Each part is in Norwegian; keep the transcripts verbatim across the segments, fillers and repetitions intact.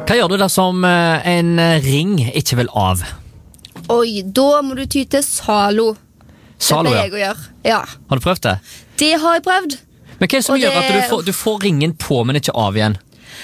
Hva gjør du da som en ring ikke vil av? Oi, da må du ty til Zalo. Zalo, det ja. jeg å gjøre. Ja. Har du prøvd det? Det har jeg prøvd. Men hva er det som Og gjør det- at du får, du får ringen på, men ikke av igjen?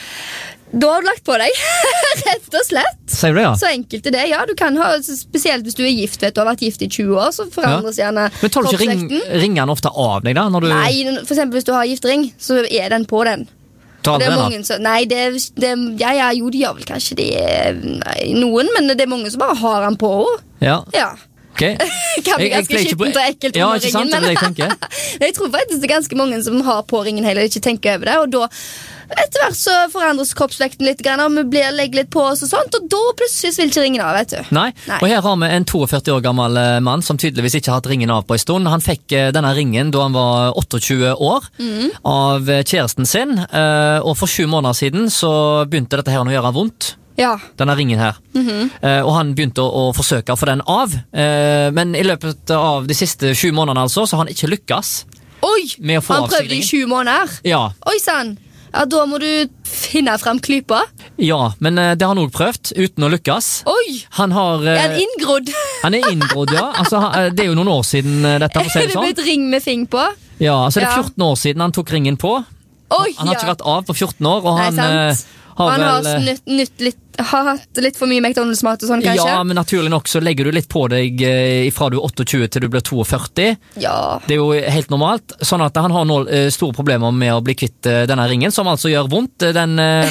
Da har du lagt på deg. Rett og slett. Sier du det, ja? Så enkelt er det. Ja, du kan ha, spesielt hvis du er gift, vet du, har vært gift i tjue år, så forandres Ja. gjerne Men tar du ikke ring, kroppsvekten. ringene ofte av deg da? Når du Nei, for eksempel hvis du har giftering, så er den på den. tar Det aldri er den av? mange som, nei, det, det, ja, ja, jo, de gjør vel kanskje det, nei, noen, men det er mange som bare har den på. Ja, Ja. ok. Kan bli Jeg- jeg ganske pleier ikke på- skittent og ekkelt Ja, under ikke sant, ringen, det er det jeg tenker. jeg tror faktisk det er ganske mange som har på ringen heller, ikke tenker over det, og da etter hvert så forandres kroppsvekten litt, grann, og vi blir legger litt på oss og sånt, og da plutselig vil ikke ringen av, vet du. Nei. Nei. Og her har vi en førti-to år gammel eh, mann som tydeligvis ikke har hatt ringen av på en stund. Han fikk eh, denne ringen da han var tjueåtte år Mm. av eh, kjæresten sin, eh, og for sju måneder siden så begynte dette her å gjøre vondt. Ja. Denne ringen her. Mhm. Eh, og han begynte å, å forsøke å få den av, eh, men i løpet av de siste sju månedene altså, så har han ikke lykkes Oi, med å få han av seg prøvde i ringen. sju måneder. Ja, Oi, sann. Ja, da må du finne frem klypa. ja, men eh, det har han også prøvd, uten å lykkes. Oi, Han har... eh, er han inngrodd? han er inngrodd, ja. Altså, han- eh, det er jo noen år siden eh, dette, for å si Er det det sånn. blitt ring med fing på? Ja, altså det er Ja. fjorten år siden han tok ringen på. Oi, Han har ja. ikke vært av på fjorten år, og Nei, han sant. eh, har Han har vel... eh, snytt, nytt litt, har hatt litt for mye McDonalds-mat og sånn, kanskje? Ja, men naturlig nok så legger du litt på deg eh, fra du er tjueåtte til du blir førti. Ja. Det er jo helt normalt, sånn at han har nå eh, store problemer med å bli kvitt eh, denne ringen, som altså gjør vondt. Den eh,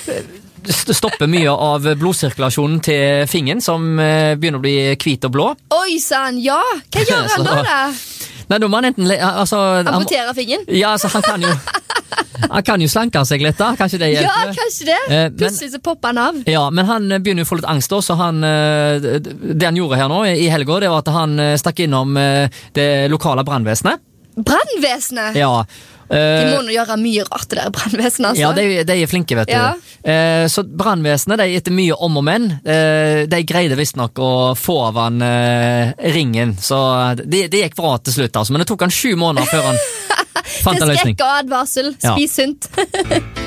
st- stopper mye av blodsirkulasjonen til fingeren, som eh, begynner å bli hvit og blå. Oi, sann, ja. Hva gjør han Så- da, da? Nei, da må han enten... le- Altså, han, Amputere fingeren? ja, altså, han kan jo... Han kan jo slanke seg litt da, kanskje det Ja, hjelper. kanskje det. Eh, men- Plutselig så popper han av. Ja, men han eh, begynner jo å få litt angst da, så han, eh, det han gjorde her nå i helga, det var at han eh, stakk innom eh, det lokale brannvesenet. Brannvesenet! Ja. De eh, må nå gjøre mye rart, det der brannvesenet, altså. Ja, de, de er flinke, vet du. Ja. Eh, så brannvesenet, de etter mye om og men, eh, de greide visstnok å få av han eh, ringen, så det, det gikk bra til slutt, altså. Men det tok han sju måneder før han fant en Det løsning. skrekk og advarsel. Ja. Spis sunt.